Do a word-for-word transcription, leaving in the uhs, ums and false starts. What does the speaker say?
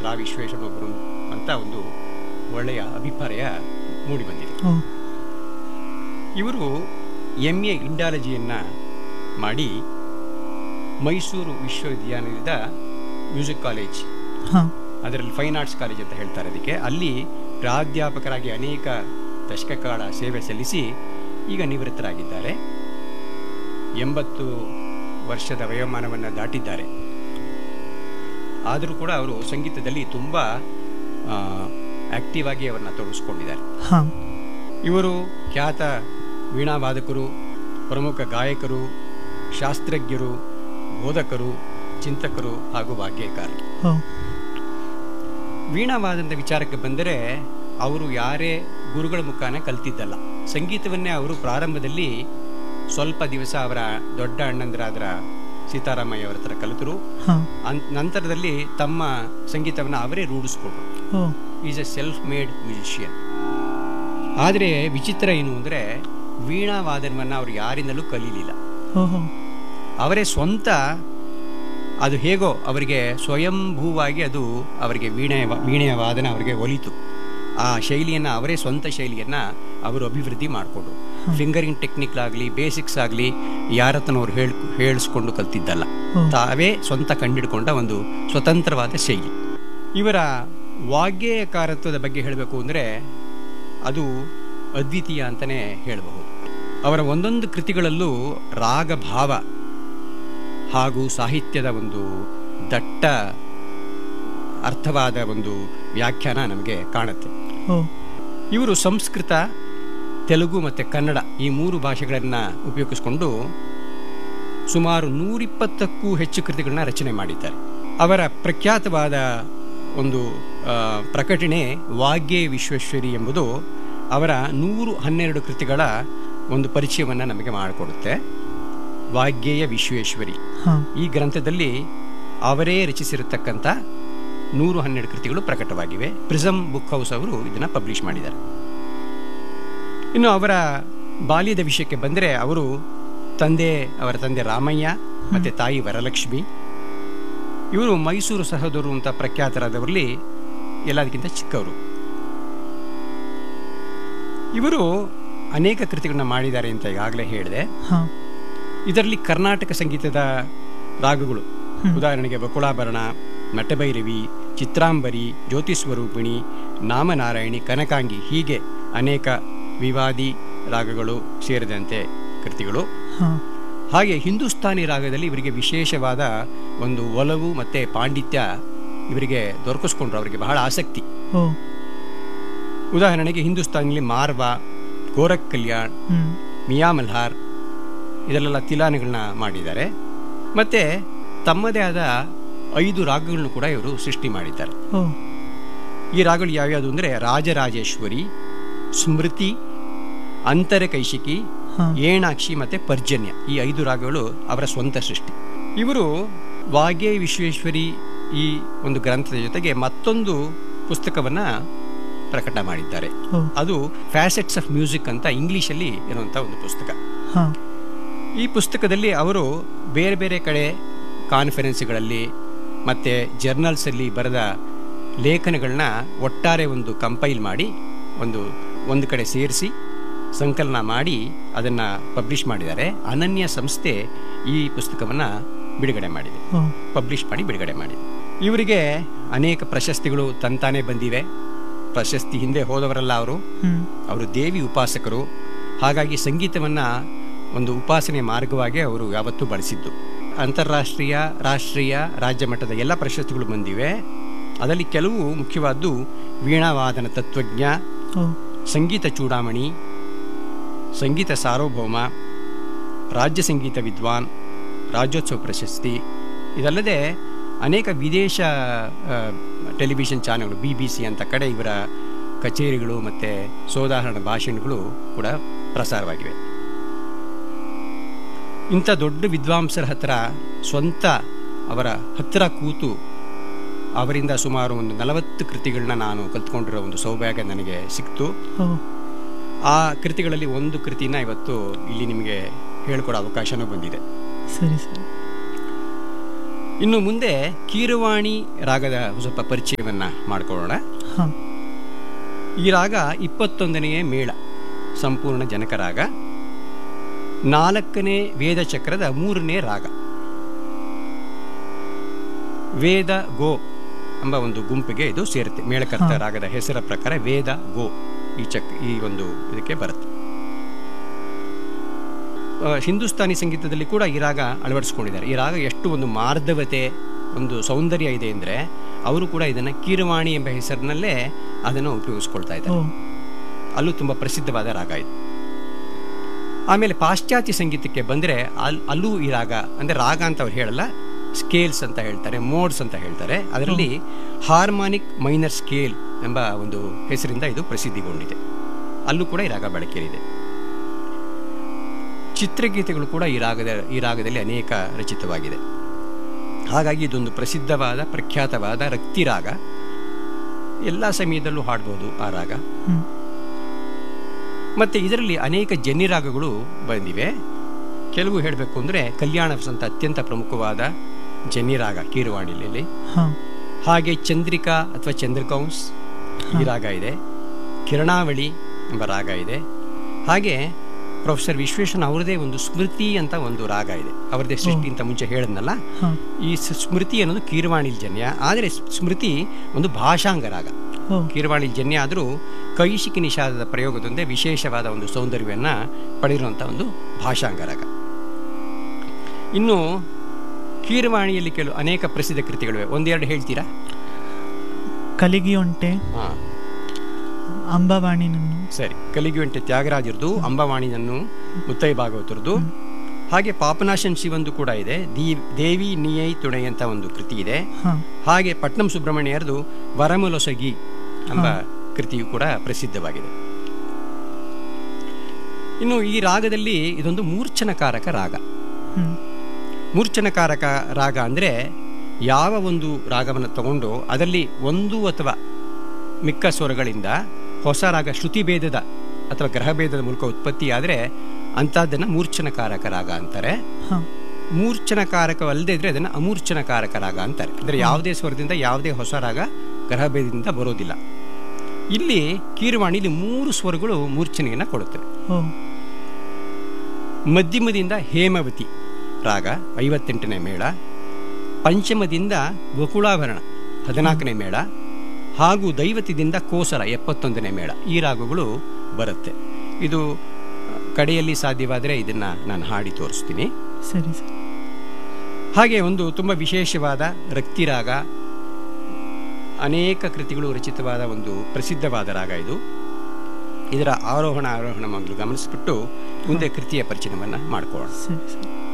ರಾ ವಿಶ್ವೇಶ್ವರನೊಬ್ಬರು ಅಂತ ಒಂದು ಒಳ್ಳೆಯ ಅಭಿಪ್ರಾಯ ಮೂಡಿಬಂದಿದೆ. ಇವರು ಎಮ್ ಎ ಇಂಡಾಲಜಿಯನ್ನು ಮಾಡಿ ಮೈಸೂರು ವಿಶ್ವವಿದ್ಯಾನಿಲಯದ ಮ್ಯೂಸಿಕ್ ಕಾಲೇಜ್, ಅದರಲ್ಲಿ ಫೈನ್ ಆರ್ಟ್ಸ್ ಕಾಲೇಜ್ ಅಂತ ಹೇಳ್ತಾರೆ ಅದಕ್ಕೆ, ಅಲ್ಲಿ ಪ್ರಾಧ್ಯಾಪಕರಾಗಿ ಅನೇಕ ದಶಕ ಕಾಲ ಸೇವೆ ಸಲ್ಲಿಸಿ ಈಗ ನಿವೃತ್ತರಾಗಿದ್ದಾರೆ. ಎಂಬತ್ತು ವರ್ಷದ ವಯೋಮಾನವನ್ನು ದಾಟಿದ್ದಾರೆ. ಆದರೂ ಕೂಡ ಅವರು ಸಂಗೀತದಲ್ಲಿ ತುಂಬ ಆಕ್ಟಿವ್ ಆಗಿ ಅವರನ್ನು ತೊಡಗಿಸ್ಕೊಂಡಿದ್ದಾರೆ. ಇವರು ಖ್ಯಾತ ವೀಣಾವಾದಕರು, ಪ್ರಮುಖ ಗಾಯಕರು, ಶಾಸ್ತ್ರಜ್ಞರು, ಬೋಧಕರು, ಚಿಂತಕರು ಹಾಗೂ ವಾಗ್ಗೇಯಕಾರರು. ವೀಣಾವಾದನದ ವಿಚಾರಕ್ಕೆ ಬಂದರೆ ಅವರು ಯಾರೇ ಗುರುಗಳ ಮುಖಾನ ಕಲ್ತಿದ್ದಲ್ಲ. ಸಂಗೀತವನ್ನೇ ಅವರು ಪ್ರಾರಂಭದಲ್ಲಿ ಸ್ವಲ್ಪ ದಿವಸ ಅವರ ದೊಡ್ಡ ಅಣ್ಣಂದರಾದರ ಸೀತಾರಾಮಯ್ಯ ಅವರ ಹತ್ರ ಕಲಿತರು. ನಂತರದಲ್ಲಿ ತಮ್ಮ ಸಂಗೀತವನ್ನು ಅವರೇ ರೂಢಿಸ್ಕೊಂಡ್ರು. Is A self made musician. ಆದರೆ ವಿಚಿತ್ರ ಏನು ಅಂದರೆ ವೀಣಾವಾದನವನ್ನು ಅವರು ಯಾರಿಂದಲೂ ಕಲೀಲಿಲ್ಲ. ಅವರೇ ಸ್ವಂತ ಅದು ಹೇಗೋ ಅವರಿಗೆ ಸ್ವಯಂಭೂವಾಗಿ ಅದು ಅವರಿಗೆ ವೀಣೆಯ ವೀಣೆಯ ವಾದನ ಅವರಿಗೆ ಒಲಿತು. ಆ ಶೈಲಿಯನ್ನು ಅವರೇ ಸ್ವಂತ ಶೈಲಿಯನ್ನು ಅವರು ಅಭಿವೃದ್ಧಿ ಮಾಡಿಕೊಂಡ್ರು. ಫಿಂಗರಿಂಗ್ ಟೆಕ್ನಿಕ್ ಆಗಲಿ, ಬೇಸಿಕ್ಸ್ ಆಗಲಿ ಯಾರತನವ್ರು ಹೇಳಿ ಹೇಳಿಸ್ಕೊಂಡು ಕಲ್ತಿದ್ದಲ್ಲ. ತಾವೇ ಸ್ವಂತ ಕಂಡಿಡ್ಕೊಂಡ ಒಂದು ಸ್ವತಂತ್ರವಾದ ಶೈಲಿ. ಇವರ ವಾಗ್ಗೇಯಕಾರತ್ವದ ಬಗ್ಗೆ ಹೇಳಬೇಕು ಅಂದರೆ ಅದು ಅದ್ವಿತೀಯ ಅಂತಲೇ ಹೇಳಬಹುದು. ಅವರ ಒಂದೊಂದು ಕೃತಿಗಳಲ್ಲೂ ರಾಗಭಾವ ಹಾಗೂ ಸಾಹಿತ್ಯದ ಒಂದು ದಟ್ಟ ಅರ್ಥವಾದ ಒಂದು ವ್ಯಾಖ್ಯಾನ ನಮಗೆ ಕಾಣುತ್ತೆ. ಇವರು ಸಂಸ್ಕೃತ, ತೆಲುಗು ಮತ್ತು ಕನ್ನಡ ಈ ಮೂರು ಭಾಷೆಗಳನ್ನು ಉಪಯೋಗಿಸಿಕೊಂಡು ಸುಮಾರು ನೂರಿಪ್ಪತ್ತಕ್ಕೂ ಹೆಚ್ಚು ಕೃತಿಗಳನ್ನ ರಚನೆ ಮಾಡಿದ್ದಾರೆ. ಅವರ ಪ್ರಖ್ಯಾತವಾದ ಒಂದು ಪ್ರಕಟಣೆ ವಾಗ್ಗೇಯ ವಿಶ್ವೇಶ್ವರಿ ಎಂಬುದು ಅವರ ನೂರು ಹನ್ನೆರಡು ಕೃತಿಗಳ ಒಂದು ಪರಿಚಯವನ್ನು ನಮಗೆ ಮಾಡಿಕೊಡುತ್ತೆ. ವಾಗ್ಗೇಯ ವಿಶ್ವೇಶ್ವರಿ ಈ ಗ್ರಂಥದಲ್ಲಿ ಅವರೇ ರಚಿಸಿರತಕ್ಕಂಥ ನೂರು ಹನ್ನೆರಡು ಕೃತಿಗಳು ಪ್ರಕಟವಾಗಿವೆ. ಪ್ರಿಸಮ್ ಬುಕ್ ಹೌಸ್ ಅವರು ಇದನ್ನು ಪಬ್ಲಿಷ್ ಮಾಡಿದ್ದಾರೆ. ಇನ್ನು ಅವರ ಬಾಲ್ಯದ ವಿಷಯಕ್ಕೆ ಬಂದರೆ ಅವರು ತಂದೆ ಅವರ ತಂದೆ ರಾಮಯ್ಯ ಮತ್ತು ತಾಯಿ ವರಲಕ್ಷ್ಮಿ. ಇವರು ಮೈಸೂರು ಸಹೋದರರು ಅಂತ ಪ್ರಖ್ಯಾತರಾದವರಲ್ಲಿ ಎಲ್ಲದಕ್ಕಿಂತ ಚಿಕ್ಕವರು. ಇವರು ಅನೇಕ ಕೃತಿಗಳನ್ನ ಮಾಡಿದ್ದಾರೆ ಅಂತ ಈಗಾಗಲೇ ಹೇಳಿದೆ. ಇದರಲ್ಲಿ ಕರ್ನಾಟಕ ಸಂಗೀತದ ರಾಗಗಳು, ಉದಾಹರಣೆಗೆ ಬಕುಳಾಭರಣ, ನಟಭೈರವಿ, ಚಿತ್ರಾಂಬರಿ, ಜ್ಯೋತಿಸ್ವರೂಪಿಣಿ, ನಾಮನಾರಾಯಣಿ, ಕನಕಾಂಗಿ ಹೀಗೆ ಅನೇಕ ವಿವಾದಿ ರಾಗಗಳು ಸೇರಿದಂತೆ ಕೃತಿಗಳು. ಹಾಗೆ ಹಿಂದೂಸ್ತಾನಿ ರಾಗದಲ್ಲಿ ಇವರಿಗೆ ವಿಶೇಷವಾದ ಒಂದು ಒಲವು ಮತ್ತು ಪಾಂಡಿತ್ಯ ಇವರಿಗೆ ದೊರಕಿಸ್ಕೊಂಡ್ರು. ಅವರಿಗೆ ಬಹಳ ಆಸಕ್ತಿ. ಉದಾಹರಣೆಗೆ ಹಿಂದೂಸ್ತಾನಿಲಿ ಮಾರ್ವಾ, ಗೋರಖ್ ಕಲ್ಯಾಣ್, ಮಿಯಾ ಮಲ್ಹಾರ್ ಇದರಲ್ಲೆಲ್ಲ ತಿಲಾನಗಳನ್ನ ಮಾಡಿದ್ದಾರೆ. ಮತ್ತು ತಮ್ಮದೇ ಆದ ಐದು ರಾಗಗಳನ್ನು ಕೂಡ ಇವರು ಸೃಷ್ಟಿ ಮಾಡಿದ್ದಾರೆ. ಈ ರಾಗಗಳು ಯಾವ್ಯಾವುದು ಅಂದರೆ ರಾಜರಾಜೇಶ್ವರಿ, ಸ್ಮೃತಿ, ಅಂತರಕೈಶಿಕಿ, ಏಣಾಕ್ಷಿ ಮತ್ತು ಪರ್ಜನ್ಯ. ಈ ಐದು ರಾಗಗಳು ಅವರ ಸ್ವಂತ ಸೃಷ್ಟಿ. ಇವರು ವಾಗ್ಗೇಯ ವಿಶ್ವೇಶ್ವರಿ ಈ ಒಂದು ಗ್ರಂಥದ ಜೊತೆಗೆ ಮತ್ತೊಂದು ಪುಸ್ತಕವನ್ನು ಪ್ರಕಟ ಮಾಡಿದ್ದಾರೆ. ಅದು ಫ್ಯಾಸೆಟ್ಸ್ ಆಫ್ ಮ್ಯೂಸಿಕ್ ಅಂತ ಇಂಗ್ಲಿಷಲ್ಲಿ ಇರುವಂಥ ಒಂದು ಪುಸ್ತಕ. ಈ ಪುಸ್ತಕದಲ್ಲಿ ಅವರು ಬೇರೆ ಬೇರೆ ಕಡೆ ಕಾನ್ಫರೆನ್ಸ್ಗಳಲ್ಲಿ ಮತ್ತು ಜರ್ನಲ್ಸಲ್ಲಿ ಬರೆದ ಲೇಖನಗಳನ್ನ ಒಟ್ಟಾರೆ ಒಂದು ಕಂಪೈಲ್ ಮಾಡಿ ಒಂದು ಒಂದು ಕಡೆ ಸೇರಿಸಿ ಸಂಕಲನ ಮಾಡಿ ಅದನ್ನು ಪಬ್ಲಿಷ್ ಮಾಡಿದ್ದಾರೆ. ಅನನ್ಯ ಸಂಸ್ಥೆ ಈ ಪುಸ್ತಕವನ್ನು ಬಿಡುಗಡೆ ಮಾಡಿದೆ, ಪಬ್ಲಿಷ್ ಮಾಡಿ ಬಿಡುಗಡೆ ಮಾಡಿದೆ. ಇವರಿಗೆ ಅನೇಕ ಪ್ರಶಸ್ತಿಗಳು ತಂತಾನೇ ಬಂದಿವೆ. ಪ್ರಶಸ್ತಿ ಹಿಂದೆ ಹೋದವರಲ್ಲ ಅವರು. ಅವರು ದೇವಿ ಉಪಾಸಕರು. ಹಾಗಾಗಿ ಸಂಗೀತವನ್ನು ಒಂದು ಉಪಾಸನೆ ಮಾರ್ಗವಾಗಿ ಅವರು ಯಾವತ್ತೂ ಬಳಸಿದ್ದು. ಅಂತಾರಾಷ್ಟ್ರೀಯ, ರಾಷ್ಟ್ರೀಯ, ರಾಜ್ಯ ಮಟ್ಟದ ಎಲ್ಲ ಪ್ರಶಸ್ತಿಗಳು ಬಂದಿವೆ. ಅದರಲ್ಲಿ ಕೆಲವು ಮುಖ್ಯವಾದ್ದು ವೀಣಾವಾದನ ತತ್ವಜ್ಞ, ಸಂಗೀತ ಚೂಡಾಮಣಿ, ಸಂಗೀತ ಸಾರ್ವಭೌಮ, ರಾಜ್ಯ ಸಂಗೀತ ವಿದ್ವಾನ್, ರಾಜ್ಯೋತ್ಸವ ಪ್ರಶಸ್ತಿ. ಇದಲ್ಲದೆ ಅನೇಕ ವಿದೇಶ ಟೆಲಿವಿಷನ್ ಚಾನೆಲ್ಗಳು, ಬಿ ಬಿ ಸಿ ಅಂತ ಕಡೆ ಇವರ ಕಚೇರಿಗಳು ಮತ್ತು ಸೋದಾಹರಣ ಭಾಷಣಗಳು ಕೂಡ ಪ್ರಸಾರವಾಗಿವೆ. ಇಂಥ ದೊಡ್ಡ ವಿದ್ವಾಂಸರ ಹತ್ರ ಸ್ವಂತ ಅವರ ಹತ್ತಿರ ಕೂತು ಅವರಿಂದ ಸುಮಾರು ಒಂದು ನಲವತ್ತು ಕೃತಿಗಳನ್ನ ನಾನು ಕಲ್ತ್ಕೊಂಡಿರೋ ಒಂದು ಸೌಭಾಗ್ಯ ನನಗೆ ಸಿಕ್ತು. ಆ ಕೃತಿಗಳಲ್ಲಿ ಒಂದು ಕೃತಿನ ಇವತ್ತು ಇಲ್ಲಿ ನಿಮಗೆ ಹೇಳ್ಕೊಡೋ ಅವಕಾಶನೂ ಬಂದಿದೆ. ಸರಿ ಸರಿ. ಇನ್ನು ಮುಂದೆ ಕೀರವಾಣಿ ರಾಗದ ಸ್ವಲ್ಪ ಪರಿಚಯವನ್ನ ಮಾಡಿಕೊಳ್ಳೋಣ. ಹಾ ಈ ರಾಗ ಇಪ್ಪತ್ತೊಂದನೆಯ ಮೇಳ, ಸಂಪೂರ್ಣ ಜನಕ ರಾಗ, ನಾಲ್ಕನೇ ವೇದ ಚಕ್ರದ ಮೂರನೇ ರಾಗ. ವೇದ ಗೋ ಎಂಬ ಒಂದು ಗುಂಪಿಗೆ ಇದು ಸೇರುತ್ತೆ. ಮೇಳಕರ್ತ ರಾಗದ ಹೆಸರ ಪ್ರಕಾರ ವೇದ ಗೋ ಈ ಚಕ್ ಈ ಒಂದು ಇದಕ್ಕೆ ಬರುತ್ತೆ. ಹಿಂದೂಸ್ತಾನಿ ಸಂಗೀತದಲ್ಲಿ ಕೂಡ ಈ ರಾಗ ಅಳವಡಿಸ್ಕೊಂಡಿದ್ದಾರೆ. ಈ ರಾಗ ಎಷ್ಟು ಒಂದು ಮಾರ್ಧವತೆ, ಒಂದು ಸೌಂದರ್ಯ ಇದೆ ಅಂದರೆ ಅವರು ಕೂಡ ಇದನ್ನು ಕೀರವಾಣಿ ಎಂಬ ಹೆಸರಿನಲ್ಲೇ ಅದನ್ನು ಉಪಯೋಗಿಸ್ಕೊಳ್ತಾ ಇದ್ದಾರೆ. ಅಲ್ಲೂ ತುಂಬ ಪ್ರಸಿದ್ಧವಾದ ರಾಗ ಇದು. ಆಮೇಲೆ ಪಾಶ್ಚಾತ್ಯ ಸಂಗೀತಕ್ಕೆ ಬಂದರೆ ಅಲ್ ಅಲ್ಲೂ ಈ ರಾಗ ಅಂದರೆ ರಾಗ ಅಂತ ಅವ್ರು ಹೇಳಲ್ಲ, ಸ್ಕೇಲ್ಸ್ ಅಂತ ಹೇಳ್ತಾರೆ, ಮೋಡ್ಸ್ ಅಂತ ಹೇಳ್ತಾರೆ. ಅದರಲ್ಲಿ ಹಾರ್ಮಾನಿಕ್ ಮೈನರ್ ಸ್ಕೇಲ್ ಎಂಬ ಒಂದು ಹೆಸರಿಂದ ಇದು ಪ್ರಸಿದ್ಧಿಗೊಂಡಿದೆ. ಅಲ್ಲೂ ಕೂಡ ಈ ರಾಗ ಬಳಕೆಯಿದೆ. ಚಿತ್ರಗೀತೆಗಳು ಕೂಡ ಈ ರಾಗದ ಈ ರಾಗದಲ್ಲಿ ಅನೇಕ ರಚಿತವಾಗಿದೆ. ಹಾಗಾಗಿ ಇದೊಂದು ಪ್ರಸಿದ್ಧವಾದ ಪ್ರಖ್ಯಾತವಾದ ರಕ್ತಿ ರಾಗ. ಎಲ್ಲ ಸಮಯದಲ್ಲೂ ಹಾಡ್ಬೋದು ಆ ರಾಗ. ಮತ್ತೆ ಇದರಲ್ಲಿ ಅನೇಕ ಜನ್ನಿ ರಾಗಗಳು ಬಂದಿವೆ. ಕೆಲವು ಹೇಳಬೇಕು ಅಂದರೆ ಕಲ್ಯಾಣ ವಸಂತ ಅತ್ಯಂತ ಪ್ರಮುಖವಾದ ಜನ್ನಿ ರಾಗ ಕೀರವಾಣಿಯಲ್ಲಿ. ಹಾಗೆ ಚಂದ್ರಿಕಾ ಅಥವಾ ಚಂದ್ರಕೌಂಸ್ ಈ ರಾಗ ಇದೆ. ಕಿರಣಾವಳಿ ಎಂಬ ರಾಗ ಇದೆ. ಹಾಗೆ ಪ್ರೊಫೆಸರ್ ವಿಶ್ವೇಶ್ವರನ್ ಅವರದೇ ಒಂದು ಸ್ಮೃತಿ ಅಂತ ಒಂದು ರಾಗ ಇದೆ. ಅವರದೇ ಸೃಷ್ಟಿ ಅಂತ ಮುಂಚೆ ಹೇಳಿದ್ನಲ್ಲ, ಈ ಸ್ಮೃತಿ ಅನ್ನೋದು ಕೀರವಾಣಿಲ್ ಜನ್ಯ. ಆದರೆ ಸ್ಮೃತಿ ಒಂದು ಭಾಷಾಂಗ ರಾಗ. ಕೀರವಾಣಿಲ್ ಜನ್ಯ ಆದರೂ ಕೈಶಿಕಿ ನಿಷಾದದ ಪ್ರಯೋಗದೊಂದೇ ವಿಶೇಷವಾದ ಒಂದು ಸೌಂದರ್ಯವನ್ನು ಪಡೆದಿರುವಂಥ ಒಂದು ಭಾಷಾಂಗ ರಾಗ. ಇನ್ನು ಕೀರವಾಣಿಯಲ್ಲಿ ಕೆಲವು ಅನೇಕ ಪ್ರಸಿದ್ಧ ಕೃತಿಗಳಿವೆ. ಒಂದೆರಡು ಹೇಳ್ತೀರಾ? ಕಲಿಗಿಯೊಂಟೆ, ಅಂಬವಾಣಿನನ್ನು. ಸರಿ, ಕಲಿಗಿಯೊಂಟೆ ತ್ಯಾಗರಾಜರದು, ಅಂಬವಾಣಿನನ್ನು ಮುತ್ತೈ ಭಾಗವತರದು. ಹಾಗೆ ಪಾಪನಾಶನ್ ಶಿವಂದು ಕೂಡ ಇದೆ. ದಿ ದೇವಿ ನಿಯೈ ತುಣೈ ಅಂತ ಒಂದು ಕೃತಿ ಇದೆ. ಹಾಗೆ ಪಟ್ನಂ ಸುಬ್ರಹ್ಮಣ್ಯರದು ವರಮುಲೊಸಗಿ ಎಂಬ ಕೃತಿಯು ಕೂಡ ಪ್ರಸಿದ್ಧವಾಗಿದೆ. ಇನ್ನು ಈ ರಾಗದಲ್ಲಿ ಇದೊಂದು ಮೂರ್ಛನಕಾರಕ ರಾಗ. ಮೂರ್ಛನಕಾರಕ ರಾಗ ಅಂದರೆ ಯಾವ ಒಂದು ರಾಗವನ್ನು ತಗೊಂಡು ಅದರಲ್ಲಿ ಒಂದು ಅಥವಾ ಮಿಕ್ಕ ಸ್ವರಗಳಿಂದ ಹೊಸ ರಾಗ ಶ್ರುತಿಭೇದದ ಅಥವಾ ಗ್ರಹಭೇದದ ಮೂಲಕ ಉತ್ಪತ್ತಿ ಆದರೆ ಅಂಥದ್ದನ್ನು ಮೂರ್ಛನಕಾರಕ ರಾಗ ಅಂತಾರೆ. ಮೂರ್ಛನಕಾರಕವಲ್ಲದೆ ಇದ್ರೆ ಅದನ್ನು ಅಮೂರ್ಛನಕಾರಕ ರಾಗ ಅಂತಾರೆ. ಅಂದರೆ ಯಾವುದೇ ಸ್ವರದಿಂದ ಯಾವುದೇ ಹೊಸ ರಾಗ ಗ್ರಹಭೇದದಿಂದ ಬರೋದಿಲ್ಲ. ಇಲ್ಲಿ ಕೀರವಾಣಿಲಿ ಮೂರು ಸ್ವರಗಳು ಮೂರ್ಛನೆಯನ್ನು ಕೊಡುತ್ತವೆ. ಮಧ್ಯಮದಿಂದ ಹೇಮವತಿ ರಾಗ ಐವತ್ತೆಂಟನೇ ಮೇಳ, ಪಂಚಮದಿಂದ ಗೋಕುಳಾಭರಣ ಹದಿನಾಲ್ಕನೇ ಮೇಳ, ಹಾಗೂ ದೈವತಿದಿಂದ ಕೋಸಲ ಎಪ್ಪತ್ತೊಂದನೇ ಮೇಳ. ಈ ರಾಗಗಳು ಬರುತ್ತೆ. ಇದು ಕಡೆಯಲ್ಲಿ ಸಾಧ್ಯವಾದರೆ ಇದನ್ನು ನಾನು ಹಾಡಿ ತೋರಿಸ್ತೀನಿ. ಸರಿ ಸರಿ. ಹಾಗೆ ಒಂದು ತುಂಬ ವಿಶೇಷವಾದ ರಕ್ತಿ ರಾಗ, ಅನೇಕ ಕೃತಿಗಳು ರಚಿತವಾದ ಒಂದು ಪ್ರಸಿದ್ಧವಾದ ರಾಗ ಇದು. ಇದರ ಆರೋಹಣ ಆರೋಹಣ ಮೊದಲು ಗಮನಿಸಿಬಿಟ್ಟು ಮುಂದೆ ಕೃತಿಯ ಪರಿಚಯವನ್ನು ಮಾಡಿಕೊಳ್ಳೋಣ. ಸರಿ ಸರಿ.